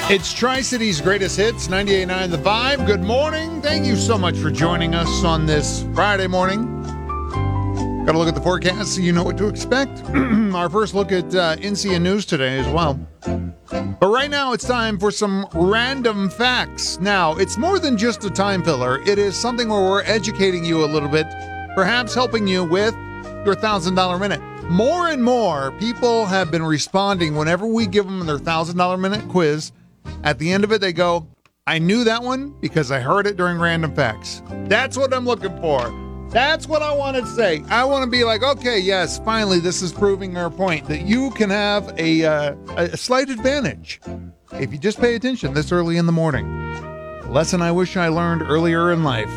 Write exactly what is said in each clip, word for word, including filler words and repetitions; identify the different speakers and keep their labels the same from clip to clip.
Speaker 1: It's Tri-City's greatest hits, ninety-eight point nine The Vibe. Good morning. Thank you so much for joining us on this Friday morning. Got to look at the forecast so you know what to expect. Our first look at uh, N C N News today as well. But right now it's time for some random facts. Now, it's more than just a time filler. It is something where we're educating you a little bit, perhaps helping you with your one thousand dollars minute. More and more people have been responding whenever we give them their one thousand dollars minute quiz. At the end of it, they go, I knew that one because I heard it during Random Facts. That's what I'm looking for. That's what I want to say. I want to be like, okay, yes, finally, this is proving our point that you can have a, uh, a slight advantage if you just pay attention this early in the morning. A lesson I wish I learned earlier in life.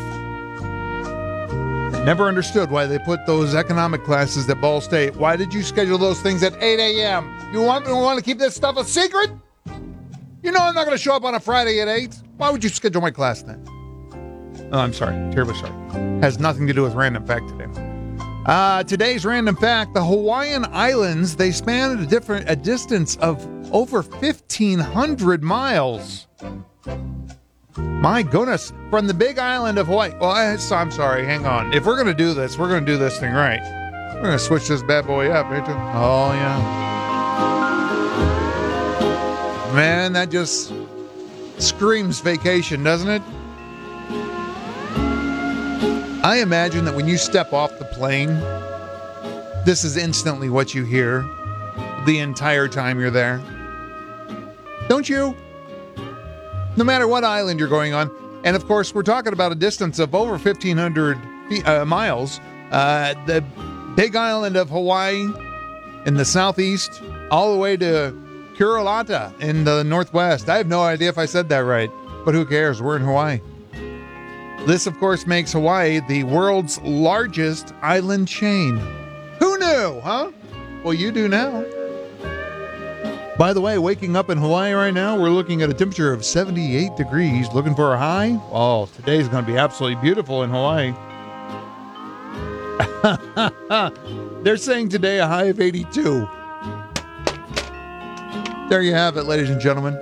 Speaker 1: I never understood why they put those economic classes at Ball State. Why did you schedule those things at eight a.m.? You want, you want to keep this stuff a secret? You know I'm not going to show up on a Friday at eight. Why would you schedule my class then? Oh, I'm sorry. Terribly sorry. Has nothing to do with Random Fact today. Uh, today's Random Fact, the Hawaiian Islands, they span a different a distance of over fifteen hundred miles. My goodness. From the big island of Hawaii. Well, I, so I'm sorry. Hang on. If we're going to do this, we're going to do this thing right. We're going to switch this bad boy up. Ain't you? Oh, yeah. Man, that just screams vacation, doesn't it? I imagine that when you step off the plane, this is instantly what you hear the entire time you're there. Don't you? No matter what island you're going on. And of course, we're talking about a distance of over fifteen hundred feet, uh, miles. Uh, the big island of Hawaii in the southeast, all the way to Kurulata in the northwest. I have no idea if I said that right, but who cares? We're in Hawaii. This, of course, makes Hawaii the world's largest island chain. Who knew, huh? Well, you do now. By the way, waking up in Hawaii right now, we're looking at a temperature of seventy-eight degrees. Looking for a high? Oh, today's going to be absolutely beautiful in Hawaii. They're saying today a high of eighty-two. There you have it, ladies and gentlemen.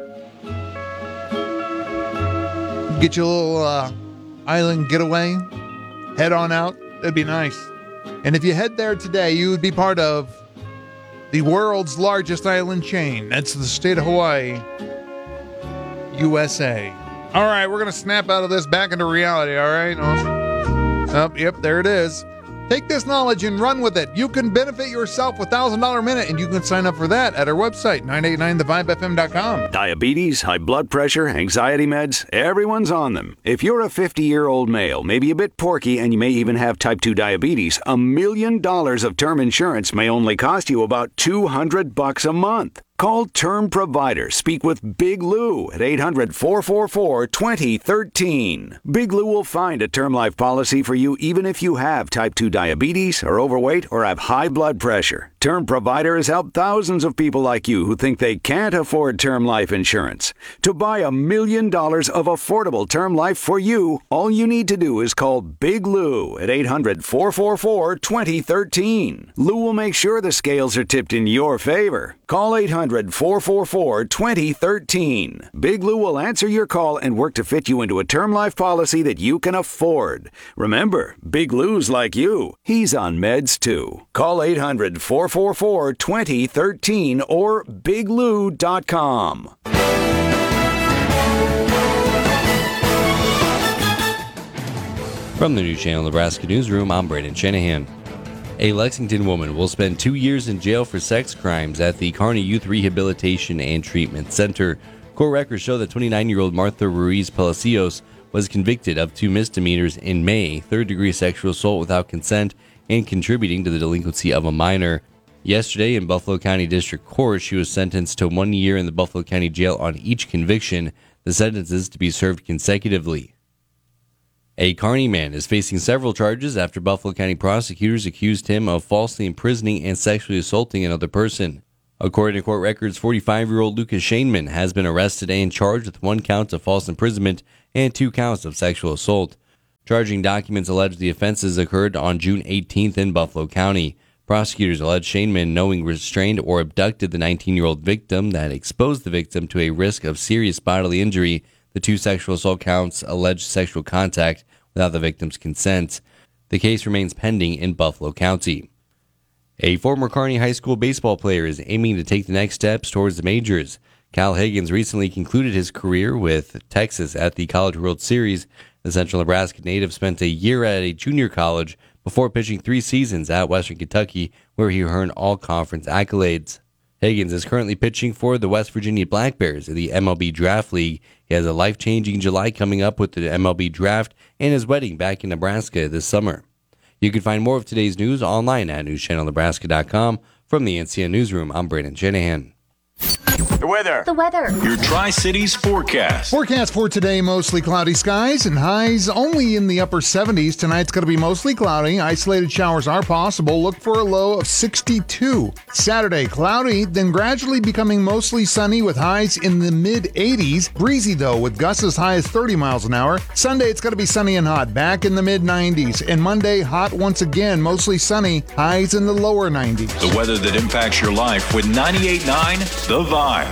Speaker 1: Get you a little uh, island getaway. Head on out. It'd be nice. And if you head there today, you would be part of the world's largest island chain. That's the state of Hawaii, U S A. All right, we're going to snap out of this back into reality, all right? Oh, yep, there it is. Take this knowledge and run with it. You can benefit yourself with one thousand dollars a minute, and you can sign up for that at our website, nine eight nine the vibe f m dot com.
Speaker 2: Diabetes, high blood pressure, anxiety meds, everyone's on them. If you're a fifty-year-old male, maybe a bit porky, and you may even have type two diabetes, a million dollars of term insurance may only cost you about two hundred bucks a month. Call Term Provider. Speak with Big Lou at eight hundred, four four four, two zero one three. Big Lou will find a term life policy for you even if you have type two diabetes, are overweight, or have high blood pressure. Term Provider has helped thousands of people like you who think they can't afford term life insurance. To buy a million dollars of affordable term life for you, all you need to do is call Big Lou at eight hundred, four four four, two zero one three. Lou will make sure the scales are tipped in your favor. Call eight hundred, four four four, two zero one three. Big Lou will answer your call and work to fit you into a term life policy that you can afford. Remember, Big Lou's like you. He's on meds too. Call eight hundred, four four four, two zero one three or big lou dot com.
Speaker 3: From the News Channel Nebraska Newsroom, I'm Brandon Shanahan. A Lexington woman will spend two years in jail for sex crimes at the Kearney Youth Rehabilitation and Treatment Center. Court records show that twenty-nine-year-old Martha Ruiz Palacios was convicted of two misdemeanors in May, third-degree sexual assault without consent and contributing to the delinquency of a minor. Yesterday in Buffalo County District Court, she was sentenced to one year in the Buffalo County Jail on each conviction, the sentences to be served consecutively. A Kearney man is facing several charges after Buffalo County prosecutors accused him of falsely imprisoning and sexually assaulting another person. According to court records, forty-five-year-old Lucas Shaneman has been arrested and charged with one count of false imprisonment and two counts of sexual assault. Charging documents allege the offenses occurred on June eighteenth in Buffalo County. Prosecutors allege Shaneman knowingly restrained or abducted the nineteen-year-old victim that exposed the victim to a risk of serious bodily injury. The two sexual assault counts allege sexual contact without the victim's consent. The case remains pending in Buffalo County. A former Kearney High School baseball player is aiming to take the next steps towards the majors. Cal Higgins recently concluded his career with Texas at the College World Series. The Central Nebraska native spent a year at a junior college before pitching three seasons at Western Kentucky, where he earned all-conference accolades. Higgins is currently pitching for the West Virginia Black Bears in the M L B Draft League. He has a life-changing July coming up with the M L B Draft and his wedding back in Nebraska this summer. You can find more of today's news online at news channel nebraska dot com. From the N C N Newsroom, I'm Brandon Shanahan.
Speaker 4: The weather.
Speaker 5: The weather.
Speaker 4: Your Tri-Cities forecast.
Speaker 1: Forecast for today, mostly cloudy skies and highs only in the upper seventies. Tonight's going to be mostly cloudy. Isolated showers are possible. Look for a low of sixty-two. Saturday, cloudy, then gradually becoming mostly sunny with highs in the mid-eighties. Breezy, though, with gusts as high as thirty miles an hour. Sunday, it's going to be sunny and hot, back in the mid-nineties. And Monday, hot once again, mostly sunny, highs in the lower nineties.
Speaker 4: The weather that impacts your life with ninety-eight point nine The Vibe.